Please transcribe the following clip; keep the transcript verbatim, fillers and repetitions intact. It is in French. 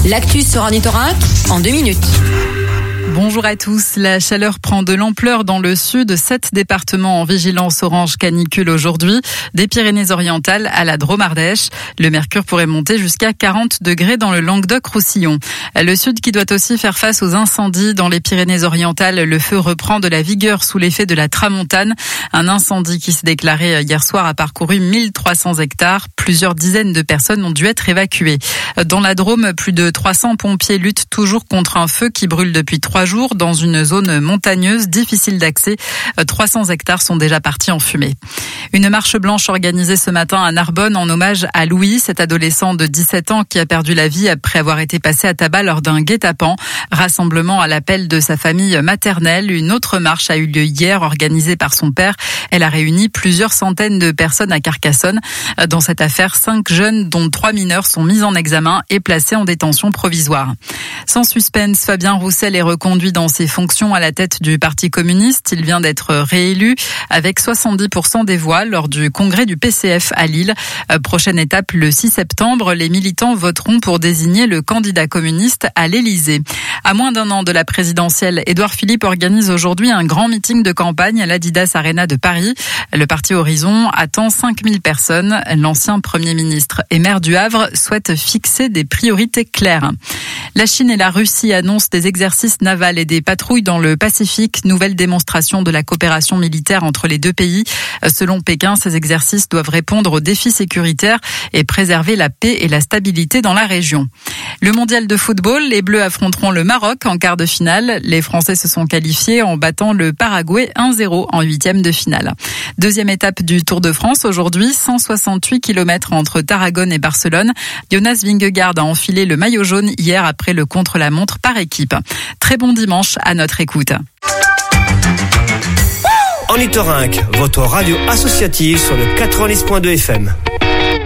L'actu sur Ornithorynque en deux minutes. Bonjour à tous. La chaleur prend de l'ampleur dans le sud. Sept départements en vigilance orange canicule aujourd'hui, des Pyrénées-Orientales à la Drôme-Ardèche. Le mercure pourrait monter jusqu'à quarante degrés dans le Languedoc-Roussillon. Le sud qui doit aussi faire face aux incendies dans les Pyrénées-Orientales. Le feu reprend de la vigueur sous l'effet de la tramontane. Un incendie qui s'est déclaré hier soir a parcouru mille trois cents hectares. Plusieurs dizaines de personnes ont dû être évacuées. Dans la Drôme, plus de trois cents pompiers luttent toujours contre un feu qui brûle depuis trois jours dans une zone montagneuse difficile d'accès. trois cents hectares sont déjà partis en fumée. Une marche blanche organisée ce matin à Narbonne en hommage à Louis, cet adolescent de dix-sept ans qui a perdu la vie après avoir été passé à tabac lors d'un guet-apens. Rassemblement à l'appel de sa famille maternelle. Une autre marche a eu lieu hier, organisée par son père. Elle a réuni plusieurs centaines de personnes à Carcassonne. Dans cette affaire, cinq jeunes, dont trois mineurs, sont mis en examen et placés en détention provisoire. Sans suspense, Fabien Roussel est reconduit dans ses fonctions à la tête du Parti communiste. Il vient d'être réélu avec soixante-dix pour cent des voix lors du congrès du P C F à Lille. Prochaine étape, le six septembre, les militants voteront pour désigner le candidat communiste à l'Élysée. À moins d'un an de la présidentielle, Édouard Philippe organise aujourd'hui un grand meeting de campagne à l'Adidas Arena de Paris. Le parti Horizon attend cinq mille personnes. L'ancien Premier ministre et maire du Havre souhaite fixer des priorités claires. La Chine et la Russie annoncent des exercices navals et des patrouilles dans le Pacifique. Nouvelle démonstration de la coopération militaire entre les deux pays. Selon Pékin, ces exercices doivent répondre aux défis sécuritaires et préserver la paix et la stabilité dans la région. Le mondial de football, les Bleus affronteront le Maroc en quart de finale. Les Français se sont qualifiés en battant le Paraguay un zéro en huitième de finale. Deuxième étape du Tour de France aujourd'hui, cent soixante-huit kilomètres entre Tarragone et Barcelone. Jonas Vingegaard a enfilé le maillot jaune hier après le contre-la-montre par équipe. Très bon dimanche à notre écoute. Ornithorynque, votre radio associative sur le quatre-vingt-dix point deux F M.